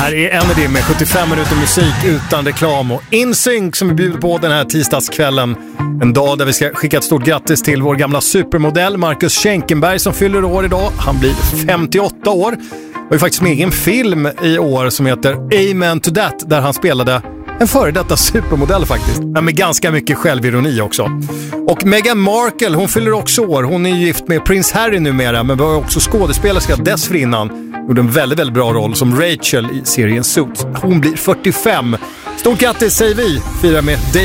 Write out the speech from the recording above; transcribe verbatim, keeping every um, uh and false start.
här är Energy med sjuttiofem minuter musik utan reklam och InSync som vi bjuder på den här tisdagskvällen. En dag där vi ska skicka ett stort grattis till vår gamla supermodell Marcus Schenkenberg som fyller år idag. Han blir femtioåtta år. Och är faktiskt med i en film i år som heter Amen to That där han spelade en före detta supermodell faktiskt. Men med ganska mycket självironi också. Och Meghan Markle, hon fyller också år. Hon är gift med prins Harry numera men var också skådespelerska dessförinnan. Gjorde en väldigt, väldigt bra roll som Rachel i serien Suits. Hon blir fyrtiofem. Stort grattis säger vi. Firar med dig.